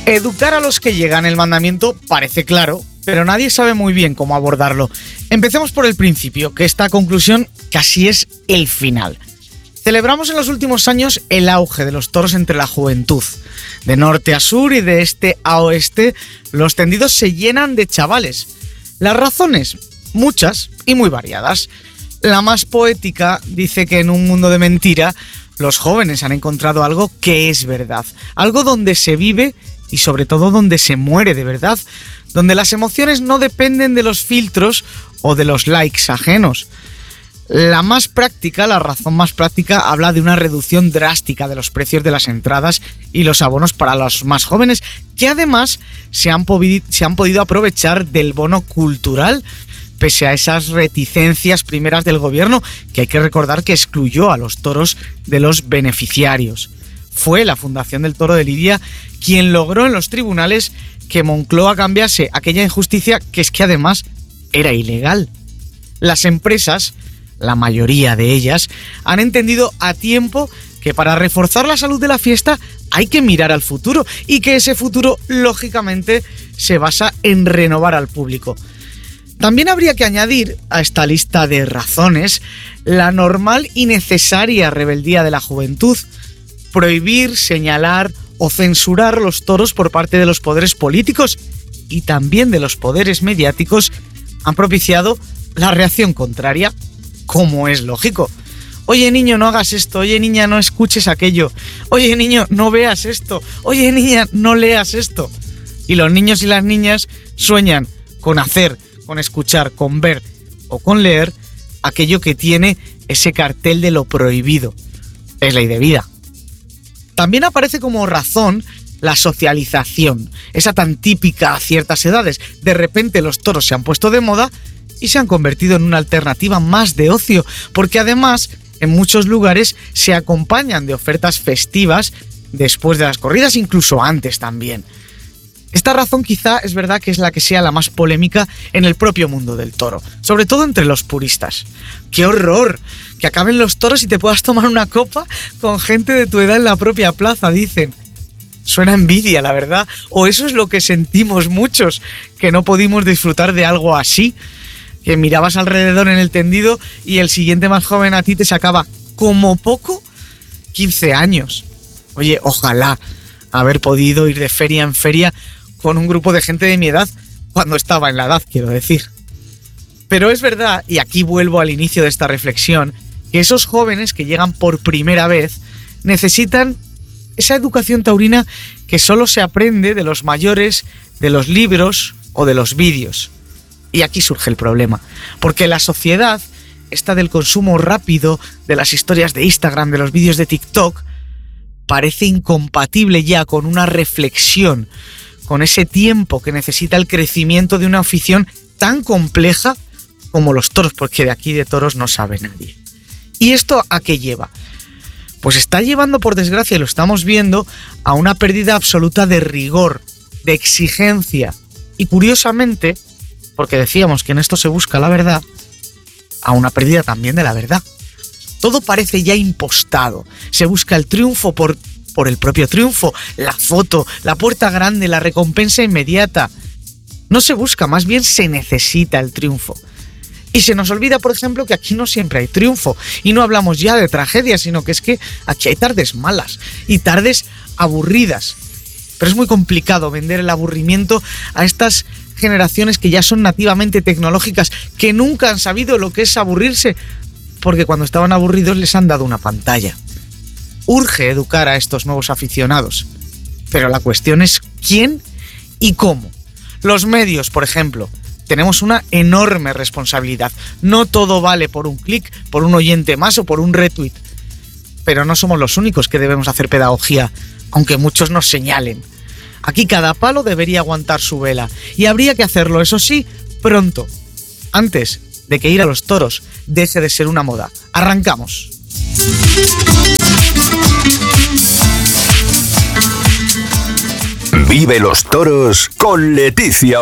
Educar a los que llegan, el mandamiento parece claro, pero nadie sabe muy bien cómo abordarlo. Empecemos por el principio, que esta conclusión casi es el final. Celebramos en los últimos años el auge de los toros entre la juventud. De norte a sur y de este a oeste, los tendidos se llenan de chavales. Las razones, muchas y muy variadas. La más poética dice que en un mundo de mentira, los jóvenes han encontrado algo que es verdad, algo donde se vive y sobre todo donde se muere de verdad, donde las emociones no dependen de los filtros o de los likes ajenos. La razón más práctica, habla de una reducción drástica de los precios de las entradas y los abonos para los más jóvenes, que además se han podido aprovechar del bono cultural, pese a esas reticencias primeras del gobierno, que hay que recordar que excluyó a los toros de los beneficiarios. Fue la Fundación del Toro de Lidia quien logró en los tribunales que Moncloa cambiase aquella injusticia, que es que además era ilegal. Las empresas, la mayoría de ellas, han entendido a tiempo que para reforzar la salud de la fiesta hay que mirar al futuro, y que ese futuro, lógicamente, se basa en renovar al público. También habría que añadir a esta lista de razones la normal y necesaria rebeldía de la juventud. Prohibir, señalar o censurar los toros por parte de los poderes políticos y también de los poderes mediáticos han propiciado la reacción contraria, como es lógico. Oye, niño, no hagas esto. Oye, niña, no escuches aquello. Oye, niño, no veas esto. Oye, niña, no leas esto. Y los niños y las niñas sueñan con hacer, con escuchar, con ver o con leer aquello que tiene ese cartel de lo prohibido. Es ley de vida. También aparece como razón la socialización, esa tan típica a ciertas edades. De repente los toros se han puesto de moda y se han convertido en una alternativa más de ocio, porque además en muchos lugares se acompañan de ofertas festivas después de las corridas, incluso antes también. Esta razón quizá es verdad que es la que sea la más polémica en el propio mundo del toro, sobre todo entre los puristas. ¡Qué horror! Que acaben los toros y te puedas tomar una copa con gente de tu edad en la propia plaza, dicen. Suena envidia, la verdad, o eso es lo que sentimos muchos, que no pudimos disfrutar de algo así, que mirabas alrededor en el tendido y el siguiente más joven a ti te sacaba, como poco, 15 años. Oye, ojalá haber podido ir de feria en feria con un grupo de gente de mi edad, cuando estaba en la edad, quiero decir. Pero es verdad, y aquí vuelvo al inicio de esta reflexión, que esos jóvenes que llegan por primera vez necesitan esa educación taurina que solo se aprende de los mayores, de los libros o de los vídeos. Y aquí surge el problema, porque la sociedad, esta del consumo rápido, de las historias de Instagram, de los vídeos de TikTok, parece incompatible ya con una reflexión, con ese tiempo que necesita el crecimiento de una afición tan compleja como los toros, porque de aquí de toros no sabe nadie. ¿Y esto a qué lleva? Pues está llevando, por desgracia, y lo estamos viendo, a una pérdida absoluta de rigor, de exigencia. Y curiosamente, porque decíamos que en esto se busca la verdad, a una pérdida también de la verdad. Todo parece ya impostado. Se busca el triunfo por el propio triunfo, la foto, la puerta grande, la recompensa inmediata. No se busca, más bien se necesita el triunfo. Y se nos olvida, por ejemplo, que aquí no siempre hay triunfo. Y no hablamos ya de tragedia, sino que es que aquí hay tardes malas y tardes aburridas. Pero es muy complicado vender el aburrimiento a estas generaciones que ya son nativamente tecnológicas, que nunca han sabido lo que es aburrirse, porque cuando estaban aburridos les han dado una pantalla. Urge educar a estos nuevos aficionados. Pero la cuestión es quién y cómo. Los medios, por ejemplo, tenemos una enorme responsabilidad. No todo vale por un clic, por un oyente más o por un retweet. Pero no somos los únicos que debemos hacer pedagogía, aunque muchos nos señalen. Aquí cada palo debería aguantar su vela, y habría que hacerlo, eso sí, pronto, antes de que ir a los toros deje de ser una moda. ¡Arrancamos! Vive los toros con Leticia